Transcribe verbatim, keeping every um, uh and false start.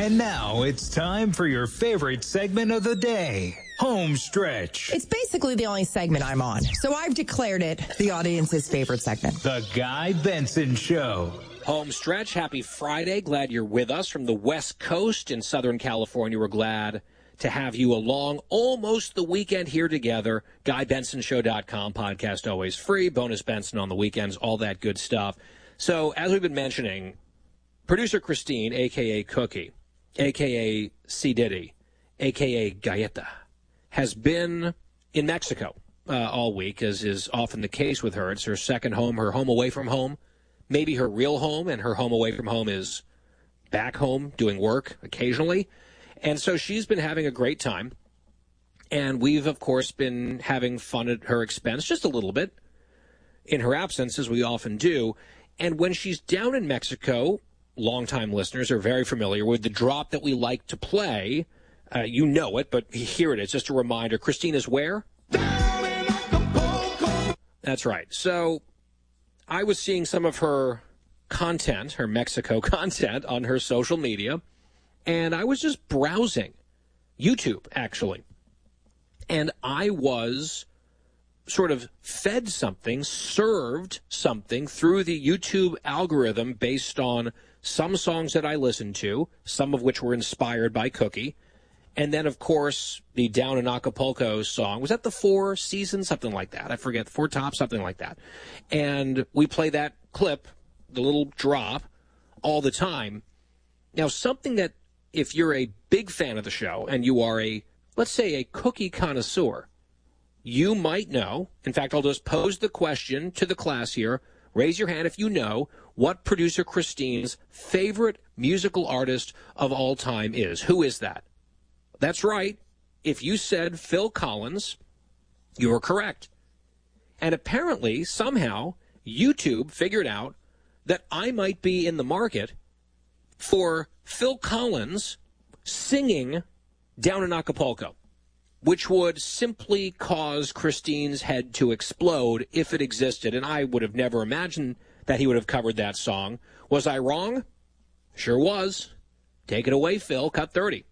And now it's time for your favorite segment of the day, Home Stretch. It's basically the only segment I'm on, so I've declared it the audience's favorite segment. The Guy Benson Show. Home Stretch, happy Friday. Glad you're with us from the West Coast in Southern California. We're glad to have you along. Almost the weekend here together. Guy Benson Show dot com, podcast always free. Bonus Benson on the weekends, all that good stuff. So, as we've been mentioning, producer Christine, a k a. Cookie, a k a. C. Diddy, a k a. Galleta, has been in Mexico uh, all week, as is often the case with her. It's her second home, her home away from home, maybe her real home, and her home away from home is back home doing work occasionally. And so she's been having a great time, and we've, of course, been having fun at her expense, just a little bit, in her absence, as we often do. And when she's down in Mexico, longtime listeners are very familiar with the drop that we like to play. Uh, you know it, but here it is. Just a reminder. Christine is where? Down in Acapulco. That's right. So I was seeing some of her content, her Mexico content, on her social media, and I was just browsing YouTube, actually. And I was sort of fed something, served something through the YouTube algorithm based on some songs that I listened to, some of which were inspired by Cookie. And then, of course, the Down in Acapulco song. Was that the Four Seasons? Something like that. I forget. Four Tops, something like that. And we play that clip, the little drop, all the time. Now, something that, if you're a big fan of the show and you are a, let's say, a Cookie connoisseur, you might know. In fact, I'll just pose the question to the class here. Raise your hand if you know what producer Christine's favorite musical artist of all time is. Who is that? That's right. If you said Phil Collins, you're correct. And apparently, somehow, YouTube figured out that I might be in the market for Phil Collins singing Down in Acapulco, which would simply cause Christine's head to explode if it existed. And I would have never imagined that he would have covered that song. Was I wrong? Sure was. Take it away, Phil. Cut thirty.